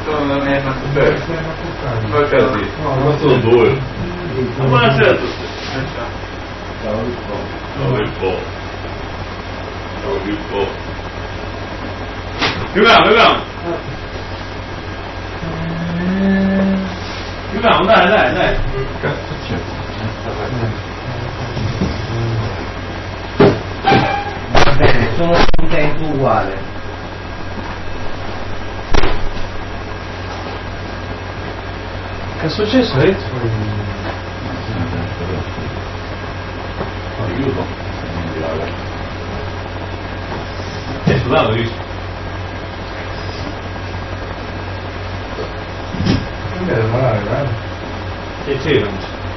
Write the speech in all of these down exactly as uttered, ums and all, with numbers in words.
non è una Beh, ma così. ma sono due. Buonasera a tutti. Ciao Rippo. Ciao Rippo. Ciao Rippo. Chiudiamo, chiudiamo. Chiudiamo, dai, dai, dai. Cazzo c'è? Va bene, sono contento uguale. Che è successo, eh? Aiuto. Ti hai sudato, visto? Non deve male, guarda. Che c'era?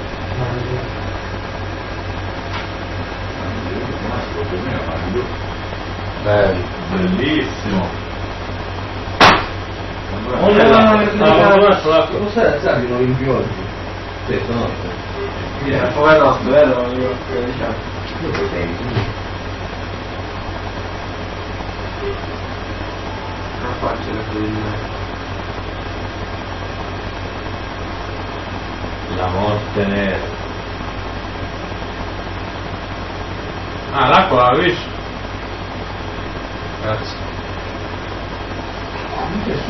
Bello. Bellissimo. Non è la Cos'è, sai, non in più oggi? Questa notte? È un po' veloce, vero? Diciamo. Io che sei? Non facile quindi. La morte nera. Ah, l'acqua la capisci? Grazie. Che è